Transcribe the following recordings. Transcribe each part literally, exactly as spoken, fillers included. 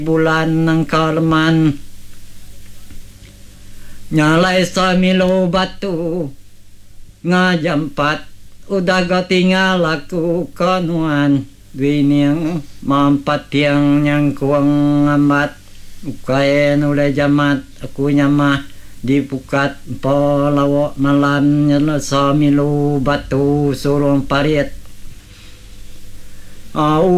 bulan ng kalaman. Nyalay sa milo batu nga jampat udaga tinggal aku kanuan dwinyang mampatiang nyang kuang amat ukayen ule jamat aku nyamah dipukat palawo malam nyala sa milo batu surong pariet au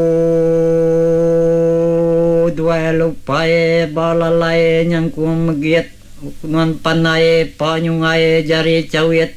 dua lupae balalay nyang kuang magiet ukunan panay panyungay jari cawit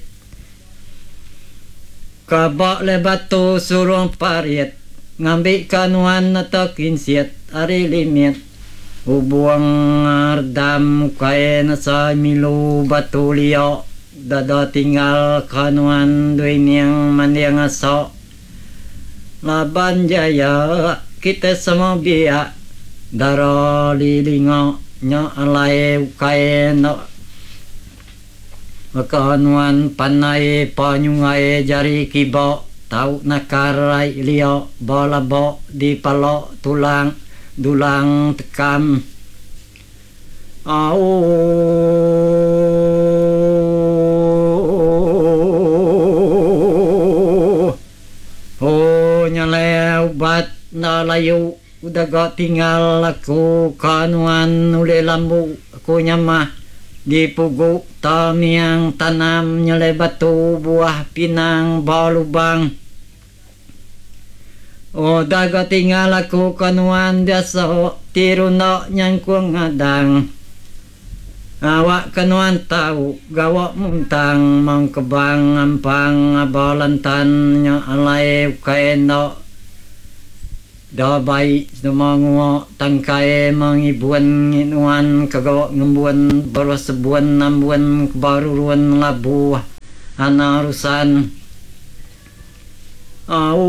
kabak le batu surong pariet ngambil kanuan atau kinsiat ari limit ubuang ardam kaya nasa milu batu liok dada tinggal kanuan duin yang maniang asok laban jaya kita semua biak dara lilingok nya alai kaya no kanuan panai panyungai jari kibok tau nakarai liok balabok di palok tulang dulang tekam au oh nyale ubat na layu udah gak tinggal aku kanuan ule lambu aku nyamah di pugu tamiang tanam nyale batu buah pinang balubang oh dah gak tinggal aku kanuan biasa tiruno nyangkuang ngadang awak kanuan tahu gawak muntang mang kebang ampang abalantan nya alai kaeno dah baik semangu tangkai mengibuan nginuan kagawak ngembuan baru sebuan nambuan kebaruan labu anarusan au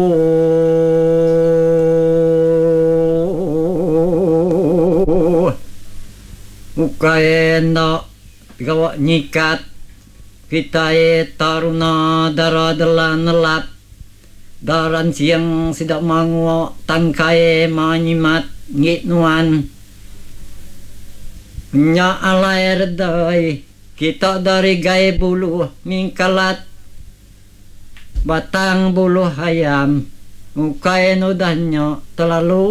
ukaenda kagawak nyikat kita e taruna daradalan nelat daran siang sidak mangu tangkai manyimat ngitnuan nya alai redai kita dari gai bulu mingkalat batang bulu hayam ukain udahnya terlalu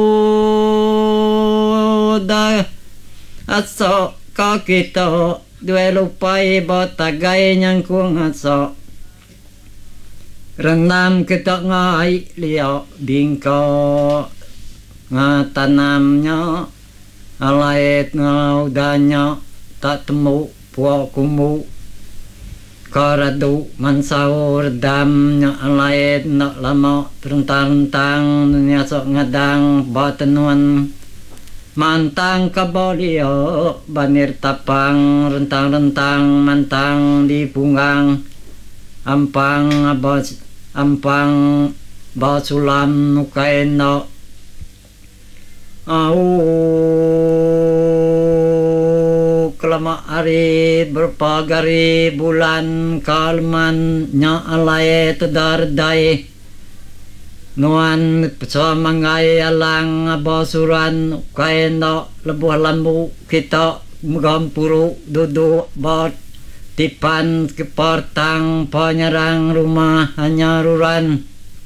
dah asok ka kita dua lupai batagai nyangkung asok renam kita ngai liok bingko nga tanamnya alait ngaudanya tak temu puak kumu karadu mansaur damnya alait nak lama terentang-entang nyasok ngadang batenuan mantang kabolio banir tapang rentang-rentang mantang di punggang ampang abas ampang basulam nukaino au kelama hari berpagari bulan kalman nya alai tedardai nuan pesamangai alang abasuran kaino lebuh lambu kita megampuru duduk bot tipan keportang penyerang rumah hanyaruran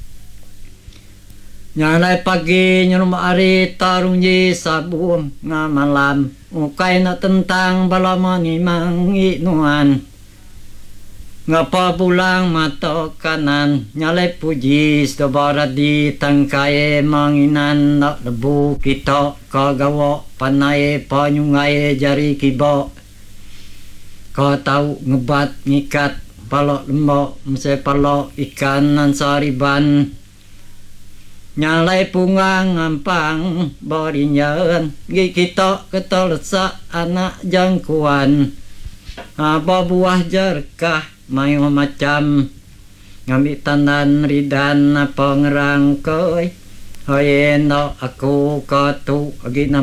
nyalai pagi nyerumah hari tarungji sabung nga malam ukay na tentang balamani mangi nuan ngapa pulang mata kanan nyalai puji sebarat di tangkai manginan nak lebu kita kagawa panai panyungai jari kibok kau tahu ngebat ngikat palok lembok mesti palok ikan nan sariban nyalai pungang ampang barinyan gi kita ketolesa anak jangkuan apa buah jerkah mayo macam ngambil tanan ridan apa ngerangkoi hoyeno aku katu agina